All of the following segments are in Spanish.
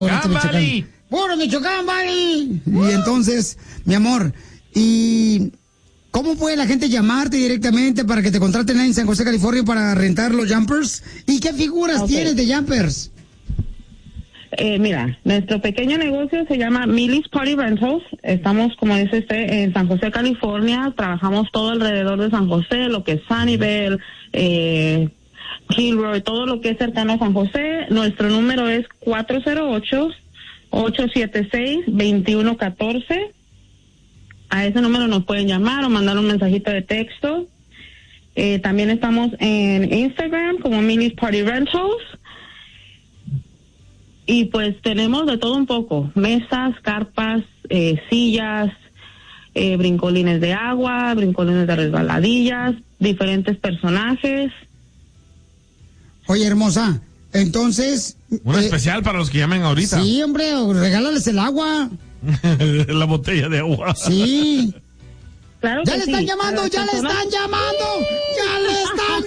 Michoacán. ¡Puro Michoacán, Bali! Y entonces, mi amor, ¿y cómo puede la gente llamarte directamente para que te contraten ahí en San José, California, para rentar los jumpers? ¿Y qué figuras tienes de jumpers? Mira, nuestro pequeño negocio se llama Millie's Party Rentals. Estamos, como dice usted, en San José, California. Trabajamos todo alrededor de San José, lo que es Sunnyvale, Kilroy, todo lo que es cercano a San José. Nuestro número es 408-876-2114. A ese número nos pueden llamar o mandar un mensajito de texto. También estamos en Instagram como Millie's Party Rentals. Y pues tenemos de todo un poco: mesas, carpas, sillas, brincolines de agua, brincolines de resbaladillas, diferentes personajes. Oye, hermosa, entonces... Un especial para los que llamen ahorita. Sí, hombre, regálales el agua. La botella de agua. Sí. Claro ¡Ya que le están sí. llamando! ¡Ya le están llamando! ¡Ya le están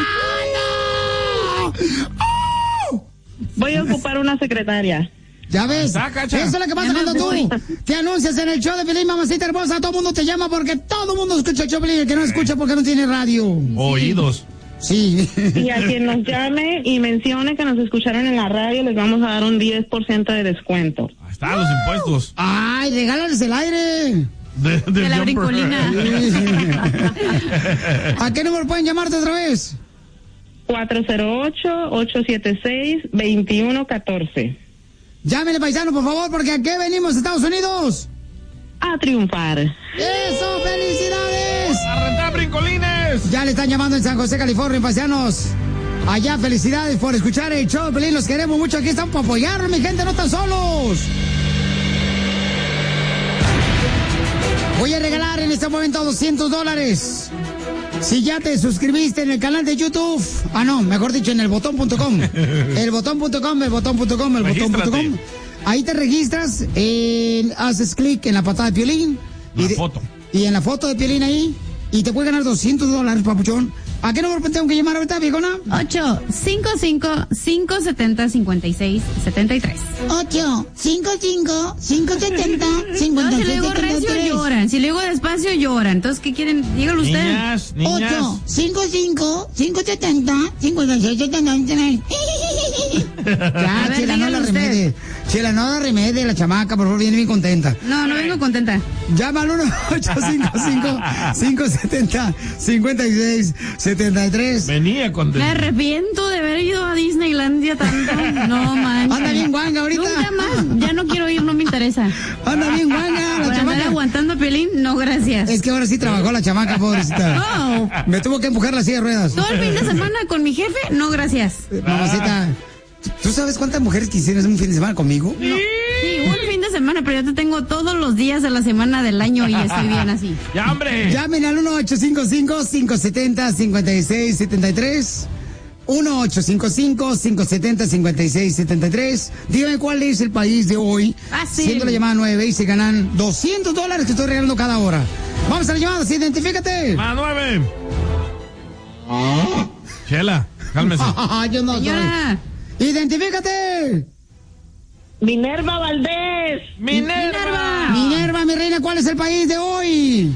llamando! ¡Oh! Voy a ocupar una secretaria. Ya ves, Cacha. eso es lo que pasa cuando tú te anuncias en el show de Pelín, mamacita hermosa. Todo el mundo te llama porque todo el mundo escucha el show de Pelín. El que no escucha porque no tiene radio. Oídos. Sí. Y a quien nos llame y mencione que nos escucharon en la radio, les vamos a dar un 10% de descuento. Ahí están los impuestos. ¡Ay, regálales el aire! De la brincolina. ¿A qué número pueden llamarte otra vez? 408-876-2114. Llámenle, paisano, por favor, porque aquí venimos, Estados Unidos. A triunfar. ¡Eso, felicidades! ¡A rentar brincolines! Ya le están llamando en San José, California, paisanos. Allá, felicidades por escuchar el show de Pelín. Los queremos mucho. Aquí están para apoyarnos, mi gente, no están solos. Voy a regalar en este momento $200. Si ya te suscribiste en el canal de YouTube. Ah, no, mejor dicho, en el botón.com. El botón.com. Ahí te registras, haces clic en la patada de Piolín. Foto. Y en la foto de Piolín ahí. Y te puede ganar $200, papuchón. ¿A qué número tengo que llamar ahorita, viejona? 855-570-5673. 855-570-5673. No, si le digo recio, lloran. Si le digo despacio, lloran. Entonces, ¿qué quieren? Dígalo usted. Niñas. 855-570-5673. Ya, Chela, no la remede. Chela, no la remede, la chamaca, por favor, viene bien contenta. No, no vengo contenta. Llama al 1-855-570-5673. Venía Me contento. arrepiento de haber ido a Disneylandia tanto. No manches. Anda bien guanga ahorita. Nunca más. Ya no quiero ir, no me interesa. Anda bien guanga la Por andar chamaca. aguantando Piolín, no, gracias. Es que ahora sí trabajó la chamaca, pobrecita. No. Me tuvo que empujar la silla de ruedas. Todo el fin de semana con mi jefe, no, gracias. Mamacita, ¿tú sabes cuántas mujeres quisieran un fin de semana conmigo? Sí, un fin de semana, pero yo te tengo todos los días de la semana del año y estoy bien así. ¡Ya, hombre! Llamen al 1-855-570-5673. 1-855-570-5673. Dígame cuál es el país de hoy. Fácil. Siendo la llamada 9 y se ganan $200 que estoy regalando cada hora. Vamos a la llamada, sí, identifícate. ¡A 9! Chela, cálmese. Yo no Señora. soy. Identifícate. Minerva Valdés. ¡Minerva! Minerva, mi reina, ¿cuál es el país de hoy?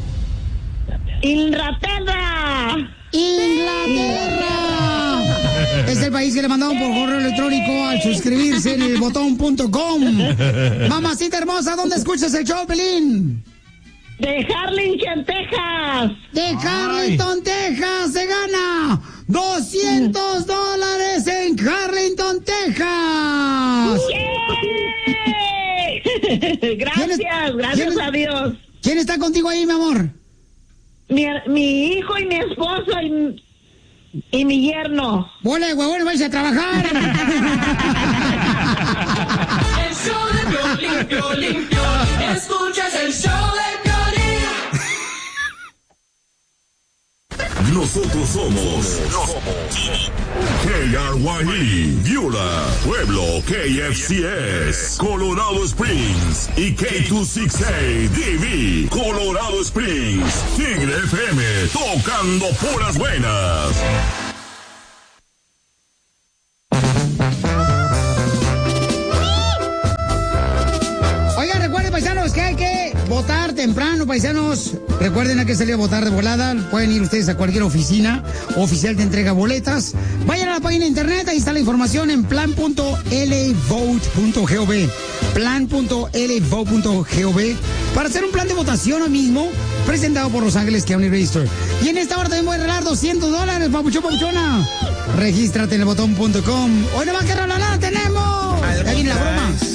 Inglaterra. Inglaterra. Es el país que le mandamos por correo electrónico al suscribirse en el botón.com. Mamacita hermosa, ¿dónde escuchas el show, Pelín? De Harlingen, Texas. De Harlingen, Texas, se gana $200 en Harlingen, Texas. Gracias, gracias a Dios. ¿Quién está contigo ahí, mi amor? Mi hijo y mi esposo y mi yerno. ¡Bola de huevón, vais a trabajar! El show de Piolín, Piolín, Piolín. Escuchas el show de Piolín. Nosotros somos KRYE, Beulah, Pueblo, KFCS, Colorado Springs y K268DV, Colorado Springs, Tigre FM, tocando puras buenas. es que hay que votar temprano, paisanos. Recuerden, hay que salir a votar de volada. Pueden ir ustedes a cualquier oficina oficial de entrega boletas. Vayan a la página de internet, ahí está la información en plan.lvote.gov. Plan.lvote.gov para hacer un plan de votación hoy mismo, presentado por Los Ángeles County Register. Y en esta hora también voy a regalar $200, papuchón, papuchona. Regístrate en elbotón.com. Hoy no va a quedar nada, tenemos. Ahí viene la broma.